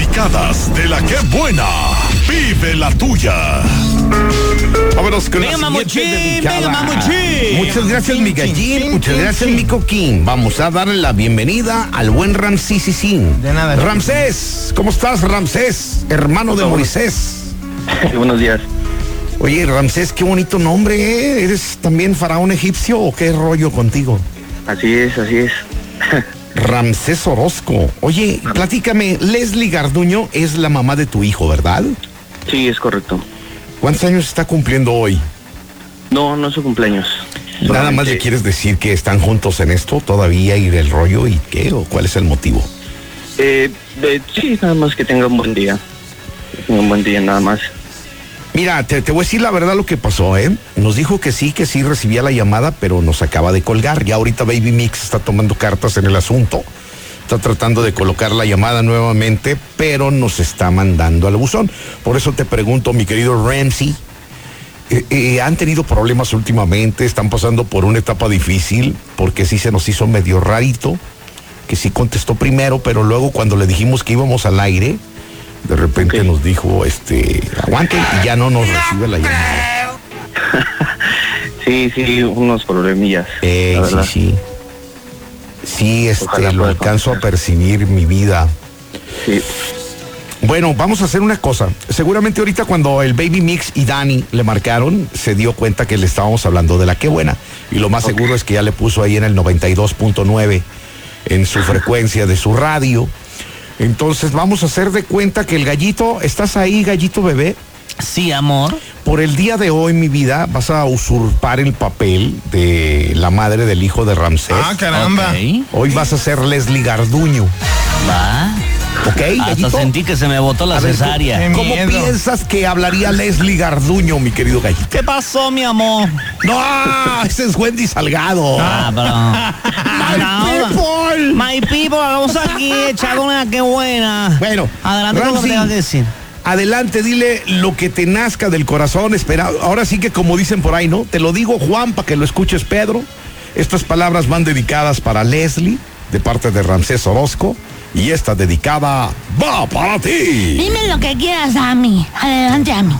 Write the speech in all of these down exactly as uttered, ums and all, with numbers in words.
dedicadas de la que buena. Vive la tuya. Vámonos con venga, la mamuchín, siguiente dedicada. venga, mamuchín. Muchas gracias, Chin, mi chin, gallín. chin, Muchas chin, gracias, chin. mi coquín. Vamos a darle la bienvenida al buen Ramsés Sisín. De nada. Ramsés, ¿cómo estás, Ramsés? Hermano de Moisés. Buenos días. Oye, Ramsés, qué bonito nombre, ¿eh? ¿Eres también faraón egipcio o qué rollo contigo? Así es, así es. Ramsés Orozco. Oye, platícame, Leslie Garduño es la mamá de tu hijo, ¿verdad? Sí, es correcto. ¿Cuántos años está cumpliendo hoy? No, no es su cumpleaños. Nada más Solamente- le quieres decir que están juntos en esto todavía y del rollo y qué, o cuál es el motivo. Eh, de- sí, nada más que tenga un buen día. Que tenga un buen día, nada más. Mira, te, te voy a decir la verdad lo que pasó, ¿eh? Nos dijo que sí, que sí recibía la llamada, pero nos acaba de colgar. Ya ahorita Baby Mix está tomando cartas en el asunto. Está tratando de colocar la llamada nuevamente, pero nos está mandando al buzón. Por eso te pregunto, mi querido Ramsey, eh, eh, ¿han tenido problemas últimamente? ¿Están pasando por una etapa difícil? Porque sí se nos hizo medio rarito, que sí contestó primero, pero luego cuando le dijimos que íbamos al aire, de repente Ok. nos dijo, este, aguante, y ya no nos recibe la llamada. Sí, sí, unos problemillas. Eh, la sí, verdad. sí. Sí, este, Ojalá lo pueda alcanzo a contestar. percibir, mi vida. Sí. Bueno, vamos a hacer una cosa. Seguramente ahorita cuando el Baby Mix y Dani le marcaron, se dio cuenta que le estábamos hablando de la que buena. Y lo más Ok. seguro es que ya le puso ahí en el noventa y dos punto nueve en su frecuencia de su radio. Entonces vamos a hacer de cuenta que el gallito, ¿estás ahí, gallito bebé? Sí, amor. Por el día de hoy, mi vida, vas a usurpar el papel de la madre del hijo de Ramsés. Ah, caramba. Ok, Hoy vas a ser Leslie Garduño, va. ¿ok, Hasta gallito? sentí que se me botó la A ver, cesárea. Qué ¿Cómo miedo. piensas que hablaría Leslie Garduño, mi querido gallito? ¿Qué pasó, mi amor? No, ese es Wendy Salgado. Ah, pero... My people. My people, vamos aquí, echando una que buena. Bueno, Adelante con lo que Ramsey, tengas que decir. adelante, dile lo que te nazca del corazón. Espera, ahora sí que como dicen por ahí, ¿no? Te lo digo, Juan, para que lo escuches, Pedro. Estas palabras van dedicadas para Leslie, de parte de Ramsés Orozco. Y esta dedicada va para ti. Dime lo que quieras, Ami. Adelante, Ami.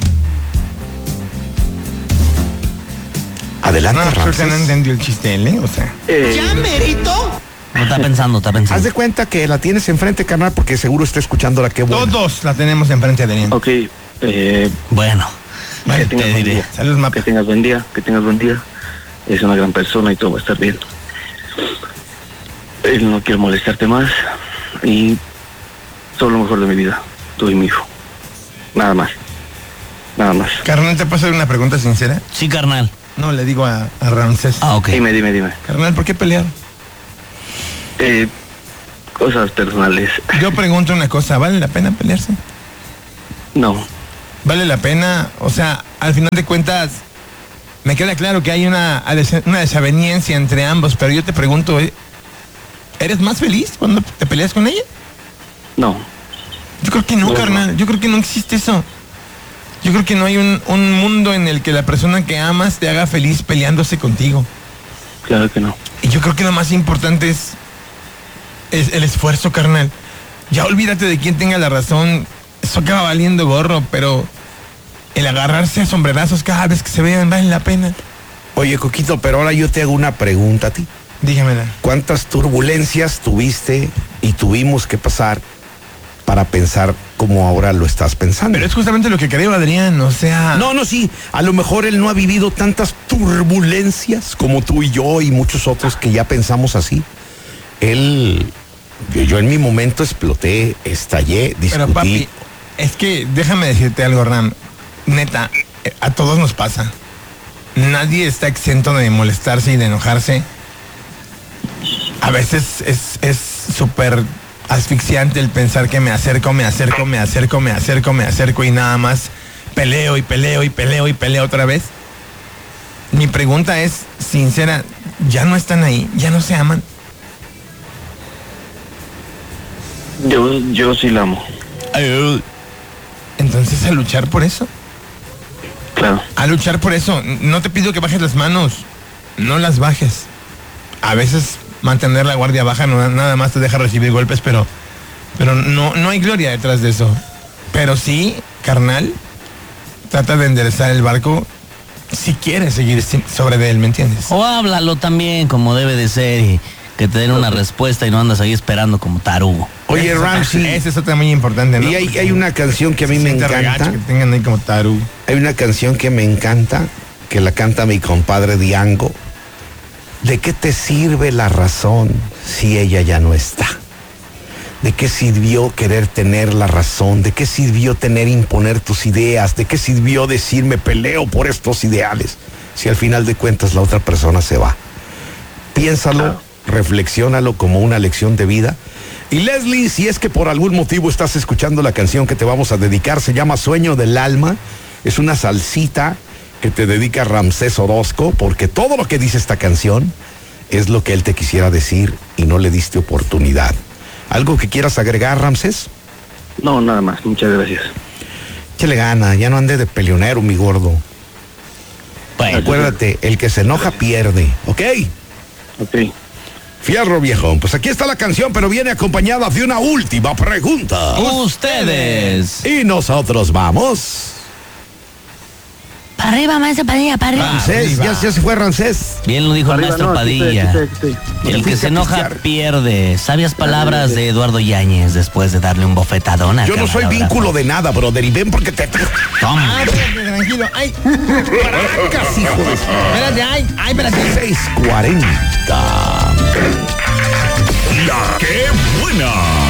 Adelante, No, creo que no Ramsés. entendió el chiste él, ¿eh? O sea. Eh, merito? No, está pensando, está Haz pensando. de cuenta que la tienes enfrente, carnal, porque seguro está escuchando la que buena. Todos la tenemos enfrente de Adrián. ok. Eh, Bueno, que te tengas buen diré. día. Saludos, Que Mape. tengas buen día, que tengas buen día. Es una gran persona y todo va a estar bien. Él no quiero molestarte más y todo lo mejor de mi vida, tú y mi hijo. Nada más. Nada más. Carnal, ¿te puedo hacer una pregunta sincera? Sí, carnal. No, le digo a, a Ramsés. Ah, ok. Dime, dime, dime. Carnal, ¿por qué pelear? Eh, cosas personales. Yo pregunto una cosa, ¿vale la pena pelearse? No. ¿Vale la pena? O sea, al final de cuentas, me queda claro que hay una, una desaveniencia entre ambos, pero yo te pregunto, ¿eh? ¿eres más feliz cuando te peleas con ella? No. Yo creo que no, No, carnal. Yo creo que no existe eso. Yo creo que no hay un, un mundo en el que la persona que amas te haga feliz peleándose contigo. Claro que no. Y yo creo que lo más importante es, es el esfuerzo, carnal. Ya olvídate de quién tenga la razón. Eso acaba valiendo gorro, pero el agarrarse a sombrerazos cada vez que se vean vale la pena. Oye, Coquito, pero ahora yo te hago una pregunta a ti. Dígamela. ¿Cuántas turbulencias tuviste y tuvimos que pasar para pensar como ahora lo estás pensando? Pero es justamente lo que creo, Adrián. O sea... No, no, sí. A lo mejor él no ha vivido tantas turbulencias como tú y yo y muchos otros que ya pensamos así. Él, yo, yo en mi momento exploté, estallé, discutí. Pero papi, es que déjame decirte algo, Ram. Neta, eh, a todos nos pasa. Nadie está exento de molestarse y de enojarse. A veces es es súper asfixiante el pensar que me acerco, me acerco, me acerco, me acerco, me acerco y nada más peleo y peleo y peleo y peleo otra vez. Mi pregunta es sincera, ¿ya no están ahí? ¿Ya no se aman? Yo, yo sí la amo. Entonces a luchar por eso. Claro. A luchar por eso. No te pido que bajes las manos. No las bajes. A veces mantener la guardia baja no, nada más te deja recibir golpes, pero Pero no, no hay gloria detrás de eso. Pero sí, carnal, trata de enderezar el barco si quieres seguir sobre de él, ¿me entiendes? O háblalo también como debe de ser y que te den una respuesta y no andas ahí esperando como tarugo. Oye, Ramsey. Esa es otra muy importante, ¿no? Y hay, hay una canción que a mí Se me siente encanta. regacho que tengan ahí como tarugo. Hay una canción que me encanta, que la canta mi compadre Diango. ¿De qué te sirve la razón si ella ya no está? ¿De qué sirvió querer tener la razón? ¿De qué sirvió tener imponer tus ideas? ¿De qué sirvió decirme peleo por estos ideales? Si al final de cuentas la otra persona se va. Piénsalo, reflexiónalo como una lección de vida. Y Leslie, si es que por algún motivo estás escuchando la canción que te vamos a dedicar, se llama Sueño del Alma. Es una salsita que te dedica Ramsés Orozco, porque todo lo que dice esta canción es lo que él te quisiera decir y no le diste oportunidad. ¿Algo que quieras agregar, Ramsés? No, nada más, muchas gracias. Échale gana, ya no ande de peleonero, mi gordo. Bueno, Acuérdate, el que se enoja pierde, ¿ok? Ok. Fierro, viejón. Pues aquí está la canción, pero viene acompañada de una última pregunta. ustedes. Y nosotros vamos. Para arriba, maestro Padilla, para arriba. Ramsés, ya, ya se fue Ramsés. Bien lo dijo el Arriba, maestro no, aquí estoy, Padilla. aquí estoy, aquí estoy. El que se enoja pistear. pierde. Sabias palabras de Eduardo Yáñez después de darle un bofetadón al Yo no soy camarógrafo. vínculo de nada, brother, y ven porque te... Toma. Ah, espérate, tranquilo. Ay, Caracas, hijo de... espérate, ay, ay, espérate. seis cuarenta. La que buena.